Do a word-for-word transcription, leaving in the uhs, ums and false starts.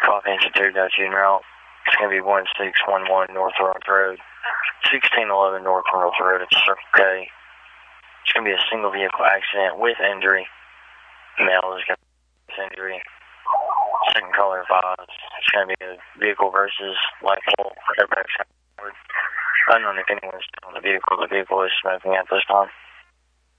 Coffee Institute, Dutch Union Route. It's going to be one six one one North Roth Road, sixteen eleven North Roth Road at Circle K. It's going to be a single vehicle accident with injury. Male is going to be with injury. Second caller advised. It's going to be a vehicle versus light pole. Airbag covered. Unknown if anyone is still in the vehicle. The vehicle is smoking at this time.